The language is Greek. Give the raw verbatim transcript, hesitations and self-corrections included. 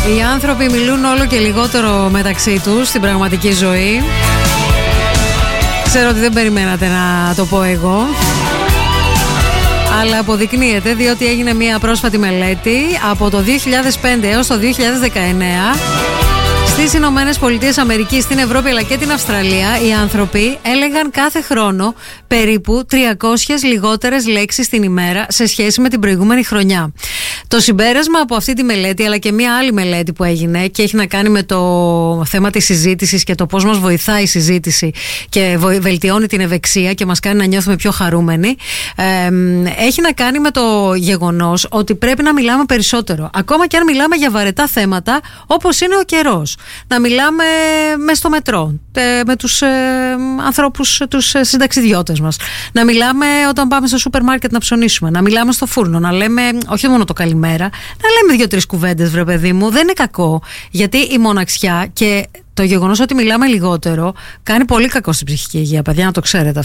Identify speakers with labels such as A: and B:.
A: Οι άνθρωποι μιλούν όλο και λιγότερο μεταξύ τους στην πραγματική ζωή. Ξέρω ότι δεν περιμένατε να το πω εγώ, αλλά αποδεικνύεται, διότι έγινε μια πρόσφατη μελέτη από το δύο χιλιάδες πέντε έως το δύο χιλιάδες δεκαεννέα. Στις Ηνωμένες Πολιτείες Αμερικής, στην Ευρώπη αλλά και την Αυστραλία, οι άνθρωποι έλεγαν κάθε χρόνο περίπου τριακόσιες λιγότερες λέξεις την ημέρα σε σχέση με την προηγούμενη χρονιά. Το συμπέρασμα από αυτή τη μελέτη, αλλά και μια άλλη μελέτη που έγινε και έχει να κάνει με το θέμα της συζήτησης και το πώς μας βοηθάει η συζήτηση και βελτιώνει την ευεξία και μας κάνει να νιώθουμε πιο χαρούμενοι, ε, έχει να κάνει με το γεγονός ότι πρέπει να μιλάμε περισσότερο. Ακόμα και αν μιλάμε για βαρετά θέματα, όπως είναι ο καιρός. Να μιλάμε μες στο μετρό, με τους ε, ανθρώπους, τους ε, συνταξιδιώτες μας. Να μιλάμε όταν πάμε στο σούπερ μάρκετ να ψωνίσουμε. Να μιλάμε στο φούρνο. Να λέμε όχι μόνο το καλημέρα, να λέμε δύο-τρεις κουβέντες, βρε παιδί μου. Δεν είναι κακό. Γιατί η μοναξιά και το γεγονός ότι μιλάμε λιγότερο κάνει πολύ κακό στην ψυχική υγεία, παιδιά, να το ξέρετε.